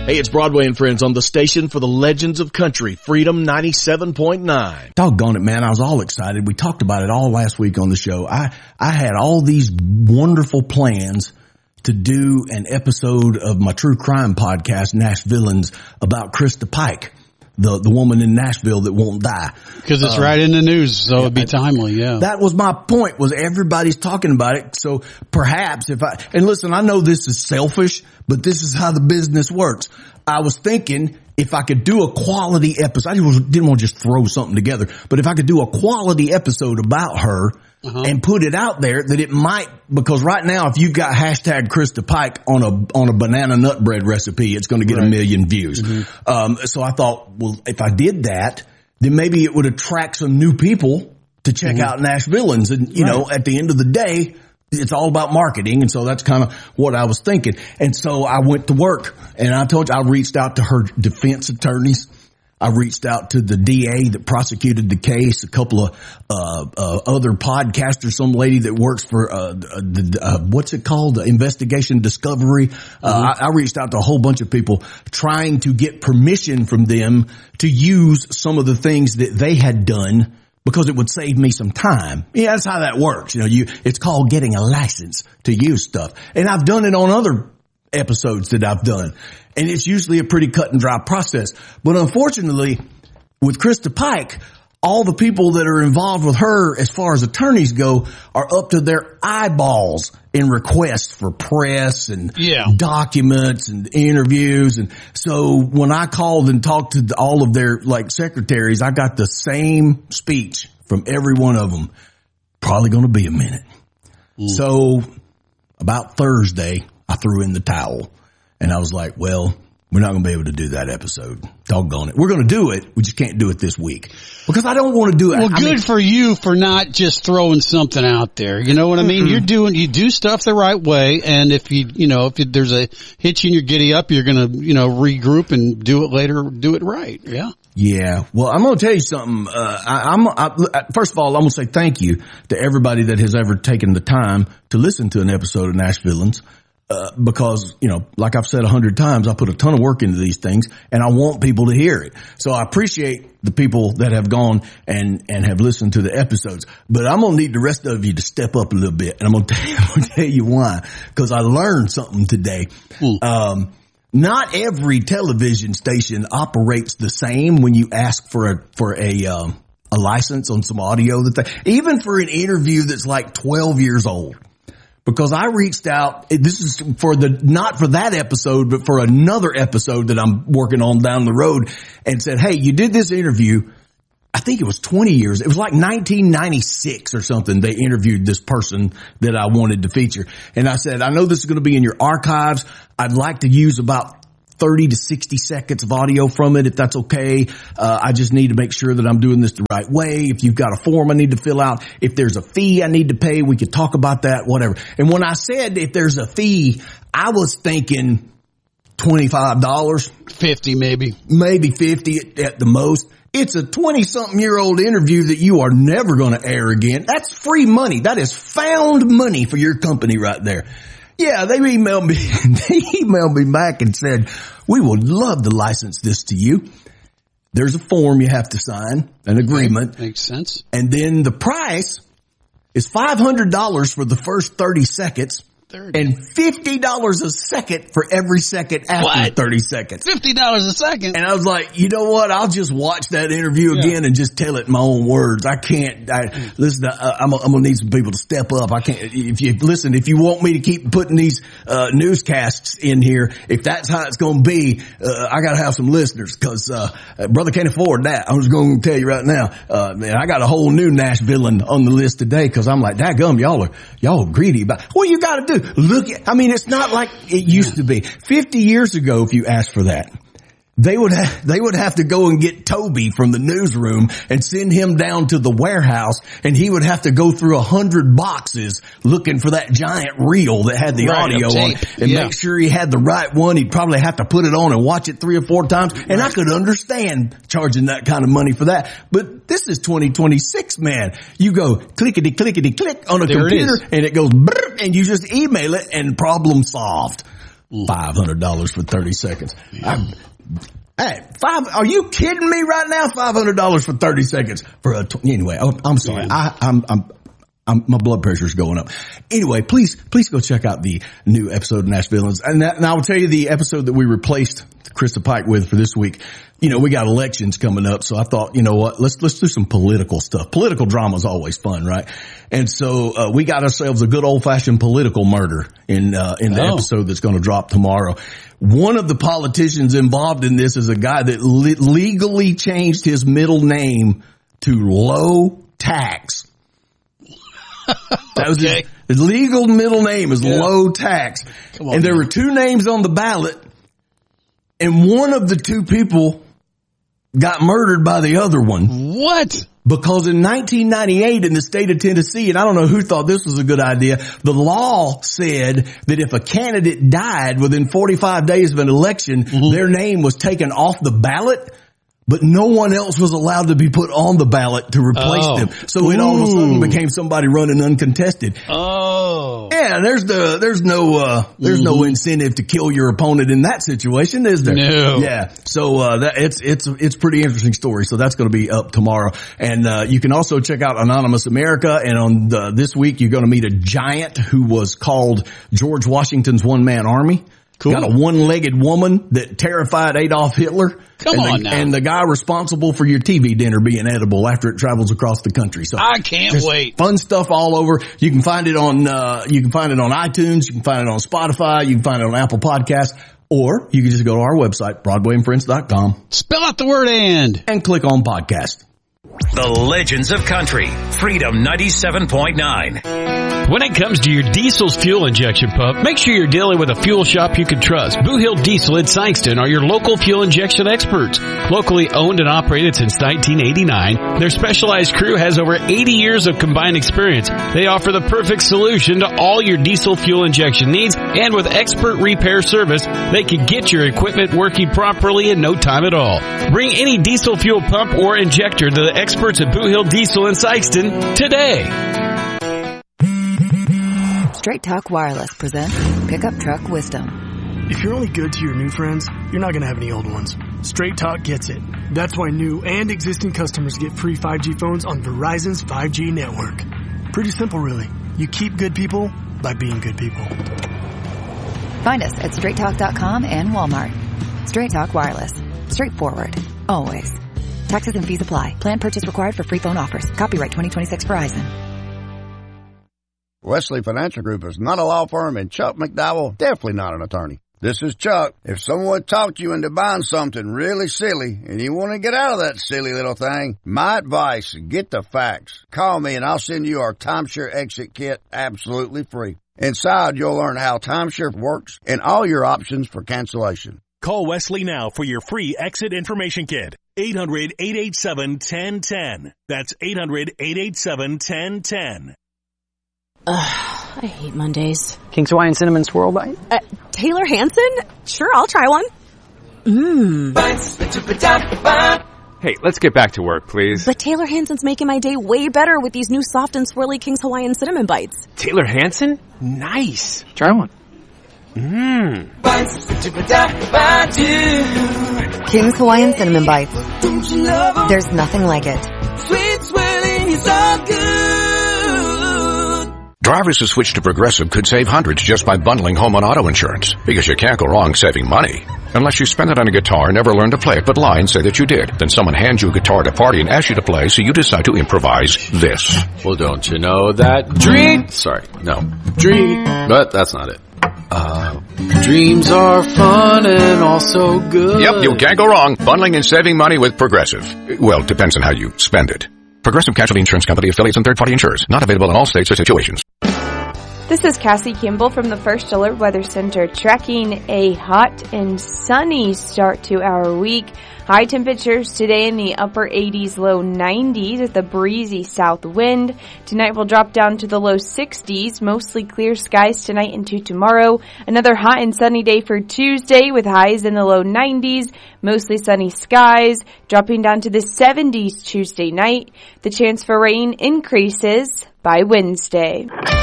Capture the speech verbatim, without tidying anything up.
Hey, it's Broadway and Friends on the station for the legends of country, Freedom ninety-seven point nine. Doggone it, man. I was all excited. We talked about it all last week on the show. I, I had all these wonderful plans to do an episode of my true crime podcast, Nashvillans, about Krista Pike, the, the woman in Nashville that won't die. Because it's uh, right in the news, so it'd be timely, yeah. That was my point, was everybody's talking about it. So perhaps if I, and listen, I know this is selfish, but this is how the business works. I was thinking if I could do a quality episode, I didn't want to just throw something together, but if I could do a quality episode about her uh-huh. and put it out there, that it might, because right now if you've got hashtag Krista Pike on a, on a banana nut bread recipe, it's going to get right. a million views. Mm-hmm. Um, so I thought, well, if I did that, then maybe it would attract some new people to check mm-hmm. out Nashvillans. And, you right. know, at the end of the day, it's all about marketing. And so that's kind of what I was thinking. And so I went to work, and I told you, I reached out to her defense attorneys. I reached out to the D A that prosecuted the case, a couple of uh, uh other podcasters, some lady that works for uh, the, uh what's it called, the Investigation Discovery. Mm-hmm. Uh, I, I reached out to a whole bunch of people trying to get permission from them to use some of the things that they had done, because it would save me some time. Yeah, that's how that works. You know, you, it's called getting a license to use stuff. And I've done it on other episodes that I've done. And it's usually a pretty cut and dry process. But unfortunately, with Krista Pike, all the people that are involved with her as far as attorneys go are up to their eyeballs in requests for press and yeah. documents and interviews. And so when I called and talked to all of their like secretaries, I got the same speech from every one of them. Probably going to be a minute. Mm. So about Thursday, I threw in the towel, and I was like, well, we're not going to be able to do that episode. Doggone it. We're going to do it. We just can't do it this week because I don't want to do it. Well, I good mean, for you for not just throwing something out there. You know what I mean? Mm-hmm. You're doing, you do stuff the right way. And if you, you know, if you, there's a hitch in your giddy up, you're going to, you know, regroup and do it later, do it right. Yeah. Yeah. Well, I'm going to tell you something. Uh, I, I'm, I, first of all, I'm going to say thank you to everybody that has ever taken the time to listen to an episode of Nashvillans. Uh, because, you know, like I've said a hundred times, I put a ton of work into these things and I want people to hear it. So I appreciate the people that have gone and, and have listened to the episodes, but I'm going to need the rest of you to step up a little bit. And I'm going to tell you, I'm going to tell you why, because I learned something today. Mm. Um, not every television station operates the same when you ask for a, for a, um, a license on some audio that they, even for an interview that's like twelve years old. Because I reached out, this is for the, not for that episode, but for another episode that I'm working on down the road, and said, hey, you did this interview. I think it was twenty years. It was like nineteen ninety-six or something. They interviewed this person that I wanted to feature. And I said, I know this is going to be in your archives. I'd like to use about thirty to sixty seconds of audio from it, if that's okay. Uh, I just need to make sure that I'm doing this the right way. If you've got a form I need to fill out, if there's a fee I need to pay, we could talk about that, whatever. And when I said if there's a fee, I was thinking twenty-five dollars. fifty maybe. Maybe fifty at the most. It's a twenty-something-year-old interview that you are never going to air again. That's free money. That is found money for your company right there. Yeah, they emailed me, they emailed me back and said, we would love to license this to you. There's a form you have to sign, an agreement. Makes sense. And then the price is five hundred dollars for the first thirty seconds. thirty And fifty dollars a second for every second after what? thirty seconds. fifty dollars a second? And I was like, you know what? I'll just watch that interview yeah. again and just tell it in my own words. I can't, I, listen, I, I'm, I'm going to need some people to step up. I can't, if you, listen, if you want me to keep putting these, uh, newscasts in here, if that's how it's going to be, uh, I got to have some listeners because, uh, brother can't afford that. I'm just going to tell you right now, uh, man, I got a whole new Nashvillan on the list today because I'm like, dadgum, y'all are, y'all are greedy about, what you got to do? Look at, I mean, it's not like it used to be. fifty years ago, if you asked for that, they would have, they would have to go and get Toby from the newsroom and send him down to the warehouse, and he would have to go through a hundred boxes looking for that giant reel that had the right, audio on and yeah. make sure he had the right one. He'd probably have to put it on and watch it three or four times. And right. I could understand charging that kind of money for that. But this is twenty twenty-six, man. You go clickety clickety click on a there computer it and it goes brrr, and you just email it and problem solved. five hundred dollars for thirty seconds. I, hey, five, are you kidding me right now? five hundred dollars for thirty seconds for a, tw- anyway, I'm, I'm sorry. I, I'm, I'm, I'm, my blood pressure's going up. Anyway, please, please go check out the new episode of Nashville. And, that, and I will tell you the episode that we replaced Krista Pike with for this week. You know, we got elections coming up, so I thought, you know what, let's, let's do some political stuff. Political drama is always fun, right? And so, uh, we got ourselves a good old fashioned political murder in, uh, in the oh. episode that's going to drop tomorrow. One of the politicians involved in this is a guy that le- legally changed his middle name to Low Tax. That was okay. his, his legal middle name is yeah. Low Tax. Come on, and there man. were two names on the ballot, and one of the two people got murdered by the other one. What? Because in nineteen ninety-eight in the state of Tennessee, and I don't know who thought this was a good idea, the law said that if a candidate died within forty-five days of an election, mm-hmm. their name was taken off the ballot. But no one else was allowed to be put on the ballot to replace oh. them. So it all of a sudden became somebody running uncontested. Oh. Yeah, there's the, there's no, uh, there's mm-hmm. no incentive to kill your opponent in that situation, is there? No. Yeah. So, uh, that, it's, it's, it's pretty interesting story. So that's going to be up tomorrow. And, uh, you can also check out Anonymous America. And on the, this week, you're going to meet a giant who was called George Washington's one man army. Cool. Got a one-legged woman that terrified Adolf Hitler. Come and the, on now. And the guy responsible for your T V dinner being edible after it travels across the country. So I can't wait. Fun stuff all over. You can find it on, uh, you can find it on iTunes. You can find it on Spotify. You can find it on Apple Podcasts. Or you can just go to our website, Broadway and Friends dot com. Spell out the word and. And click on podcast. The Legends of Country, Freedom ninety-seven point nine. When it comes to your diesel's fuel injection pump, make sure you're dealing with a fuel shop you can trust. Boo Hill Diesel in Sikeston are your local fuel injection experts. Locally owned and operated since nineteen eighty-nine, their specialized crew has over eighty years of combined experience. They offer the perfect solution to all your diesel fuel injection needs, and with expert repair service, they can get your equipment working properly in no time at all. Bring any diesel fuel pump or injector to the experts at Boo Hill Diesel in Sikeston today. Straight Talk Wireless presents Pickup Truck Wisdom. If you're only good to your new friends, you're not going to have any old ones. Straight Talk gets it. That's why new and existing customers get free five G phones on Verizon's five G network. Pretty simple, really. You keep good people by being good people. Find us at straight talk dot com and Walmart. Straight Talk Wireless. Straightforward. Always. Taxes and fees apply. Plan purchase required for free phone offers. Copyright twenty twenty-six Verizon. Wesley Financial Group is not a law firm, and Chuck McDowell definitely not an attorney. This is Chuck. If someone talked you into buying something really silly and you want to get out of that silly little thing, my advice, get the facts. Call me and I'll send you our timeshare exit kit absolutely free. Inside, you'll learn how timeshare works and all your options for cancellation. Call Wesley now for your free exit information kit. eight hundred, eight eight seven, one zero one zero. That's eight hundred, eight eight seven, one zero one zero. Ugh, I hate Mondays. King's Hawaiian Cinnamon Swirl Bite? Uh, Taylor Hansen? Sure, I'll try one. Mmm. Hey, let's get back to work, please. But Taylor Hansen's making my day way better with these new soft and swirly King's Hawaiian Cinnamon Bites. Taylor Hansen? Nice. Try one. Mmm. King's Hawaiian Cinnamon Bites. There's nothing like it. Sweet swirling is all good. Drivers who switch to Progressive could save hundreds just by bundling home and auto insurance, because you can't go wrong saving money. Unless you spend it on a guitar and never learn to play it, but lie and say that you did. Then someone hands you a guitar at a party and asks you to play, so you decide to improvise this. Well, don't you know that dream... Sorry, no. Dream... But that's not it. Uh, dreams are fun and also good. Yep, you can't go wrong bundling and saving money with Progressive. Well, it depends on how you spend it. Progressive Casualty Insurance Company, affiliates, and third-party insurers. Not available in all states or situations. This is Cassie Kimball from the First Alert Weather Center, tracking a hot and sunny start to our week. High temperatures today in the upper eighties, low nineties with a breezy south wind. Tonight will drop down to the low sixties, mostly clear skies tonight into tomorrow. Another hot and sunny day for Tuesday with highs in the low nineties, mostly sunny skies, dropping down to the seventies Tuesday night. The chance for rain increases by Wednesday.